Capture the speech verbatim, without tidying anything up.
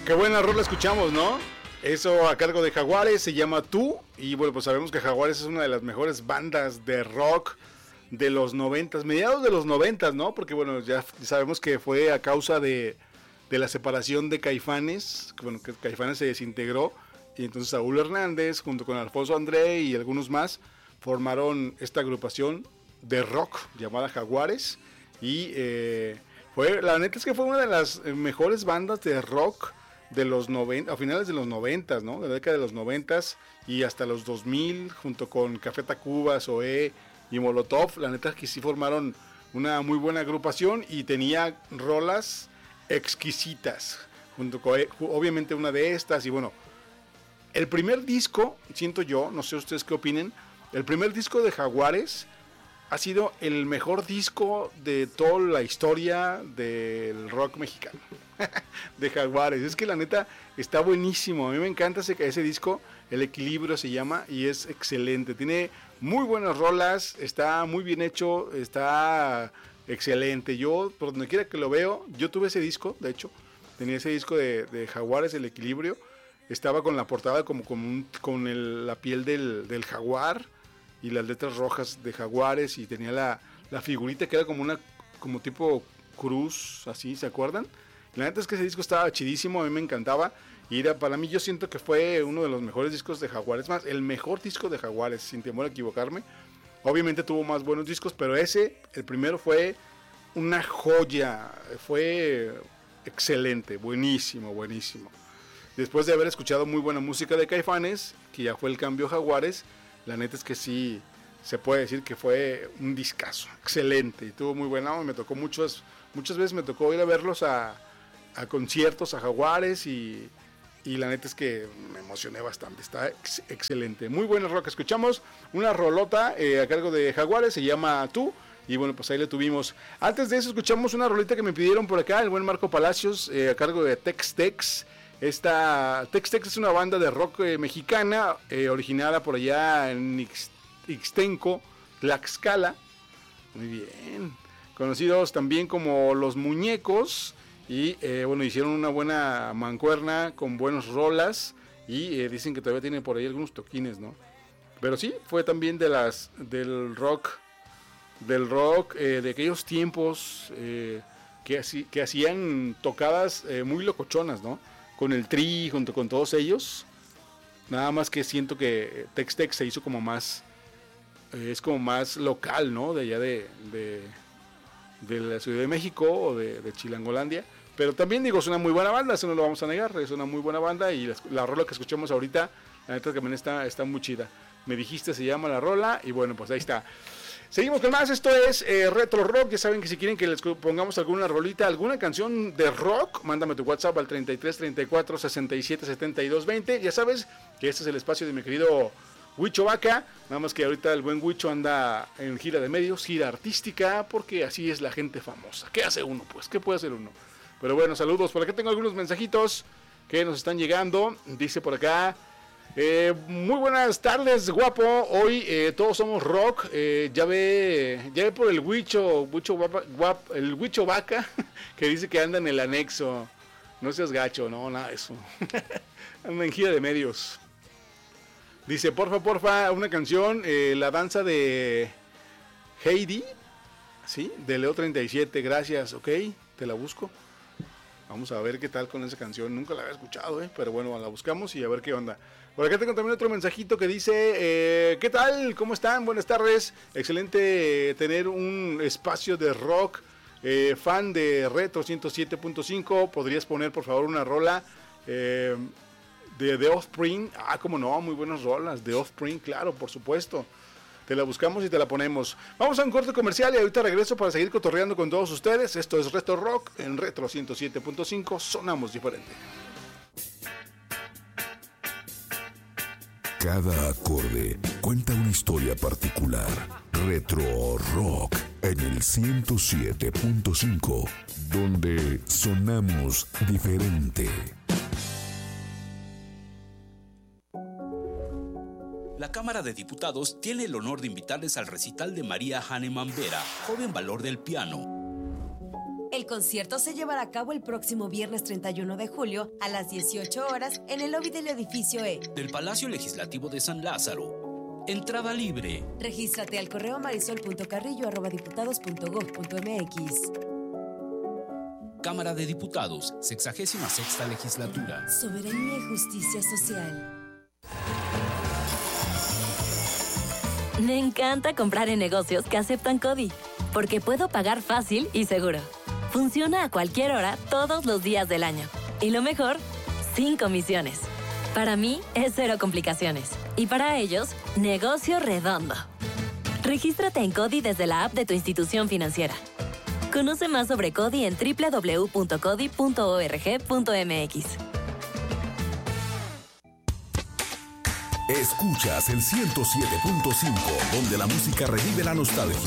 Qué buena rola escuchamos, ¿no? Eso a cargo de Jaguares, se llama Tú. Y bueno, pues sabemos que Jaguares es una de las mejores bandas de rock de los noventas, mediados de los noventas, ¿no? Porque bueno, ya sabemos que fue a causa de, de la separación de Caifanes, que bueno, que Caifanes se desintegró. Y entonces Saúl Hernández, junto con Alfonso André y algunos más, formaron esta agrupación de rock llamada Jaguares. Y eh, fue, la neta es que fue una de las mejores bandas de rock de los noventa, a finales de los noventas, ¿no? De la década de los noventas y hasta los dos mil, junto con Café Tacuba, Zoé y Molotov. La neta es que sí formaron una muy buena agrupación y tenía rolas exquisitas, junto con, obviamente, una de estas. Y bueno, el primer disco, siento yo, no sé ustedes qué opinen, el primer disco de Jaguares ha sido el mejor disco de toda la historia del rock mexicano. De Jaguares, es que la neta está buenísimo. A mí me encanta ese, ese disco, El Equilibrio se llama, y es excelente. Tiene muy buenas rolas, está muy bien hecho, está excelente. Yo, por donde quiera que lo veo, yo tuve ese disco, de hecho, tenía ese disco de, de Jaguares, El Equilibrio. Estaba con la portada como, como un, con el, la piel del, del jaguar y las letras rojas de Jaguares, y tenía la, la figurita que era como una, como tipo cruz, así, ¿se acuerdan? La neta es que ese disco estaba chidísimo, a mí me encantaba, y era, para mí, yo siento que fue uno de los mejores discos de Jaguares, más, el mejor disco de Jaguares, sin temor a equivocarme. Obviamente tuvo más buenos discos, pero ese, el primero, fue una joya, fue excelente, buenísimo, buenísimo. Después de haber escuchado muy buena música de Caifanes, que ya fue el cambio a Jaguares, la neta es que sí, se puede decir que fue un discazo, excelente, y tuvo muy buena, me tocó muchas, muchas veces me tocó ir a verlos a, a conciertos, a Jaguares, y, y la neta es que me emocioné bastante, está ex, excelente, muy buen rock. Escuchamos una rolota eh, a cargo de Jaguares, se llama Tú, y bueno, pues ahí le tuvimos. Antes de eso escuchamos una rolita que me pidieron por acá, el buen Marco Palacios, eh, a cargo de Tex Tex. Esta Tex Tex es una banda de rock eh, mexicana, eh, originada por allá en Ix, Ixtenco, Tlaxcala, muy bien, conocidos también como Los Muñecos, y eh, bueno, hicieron una buena mancuerna con buenos rolas, y eh, dicen que todavía tienen por ahí algunos toquines, ¿no? Pero sí, fue también de las del rock, del rock eh, de aquellos tiempos eh, que, que hacían tocadas eh, muy locochonas, ¿no? Con el Tri, junto con todos ellos. Nada más que siento que Tex Tex se hizo como más, eh, es como más local, ¿no? De allá de, de, de la Ciudad de México o de, de Chilangolandia. Pero también digo, es una muy buena banda, eso no lo vamos a negar, es una muy buena banda, y la, la rola que escuchamos ahorita, la neta también está, está muy chida. Me dijiste, se llama la rola, y bueno, pues ahí está. Seguimos con más, esto es eh, Retro Rock. Ya saben que si quieren que les pongamos alguna rolita, alguna canción de rock, mándame tu WhatsApp al treinta y tres, treinta y cuatro, sesenta y siete, setenta y dos, veinte. Ya sabes que este es el espacio de mi querido Huicho Vaca, nada más que ahorita el buen Huicho anda en gira de medios, gira artística, porque así es la gente famosa. ¿Qué hace uno, pues? ¿Qué puede hacer uno? Pero bueno, saludos, por acá tengo algunos mensajitos que nos están llegando. Dice por acá: Eh, muy buenas tardes, guapo. Hoy eh, todos somos rock. Eh, ya ve, ya ve por el Huicho, Huicho guapa, guap, el Huicho Vaca, que dice que anda en el anexo. No seas gacho, no, nada de eso. Anda en gira de medios. Dice, porfa, porfa, una canción, eh, la danza de Heidi, sí, de Leo treinta y siete. Gracias, ok, te la busco. Vamos a ver qué tal con esa canción. Nunca la había escuchado, ¿eh? Pero bueno, la buscamos y a ver qué onda. Por acá tengo también otro mensajito que dice: eh, ¿qué tal? ¿Cómo están? Buenas tardes. Excelente eh, tener un espacio de rock. Eh, fan de Retro ciento siete punto cinco. ¿Podrías poner, por favor, una rola eh, de The Offspring? Ah, cómo no, muy buenas rolas. The Offspring, claro, por supuesto. Te la buscamos y te la ponemos. Vamos a un corte comercial y ahorita regreso para seguir cotorreando con todos ustedes. Esto es Retro Rock en Retro ciento siete punto cinco. Sonamos diferente. Cada acorde cuenta una historia particular. Retro Rock en el ciento siete punto cinco, donde sonamos diferente. La Cámara de Diputados tiene el honor de invitarles al recital de María Hahnemann Vera, joven valor del piano. El concierto se llevará a cabo el próximo viernes treinta y uno de julio a las dieciocho horas en el lobby del edificio E del Palacio Legislativo de San Lázaro. Entrada libre. Regístrate al correo marisol punto carrillo arroba diputados punto gob punto mx. Cámara de Diputados, sexagésima sexta legislatura. Soberanía y justicia social. Me encanta comprar en negocios que aceptan CODI, porque puedo pagar fácil y seguro. Funciona a cualquier hora, todos los días del año. Y lo mejor, sin comisiones. Para mí, es cero complicaciones. Y para ellos, negocio redondo. Regístrate en CODI desde la app de tu institución financiera. Conoce más sobre CODI en doble u doble u doble u punto codi punto org punto mx. Escuchas el ciento siete punto cinco, donde la música revive la nostalgia.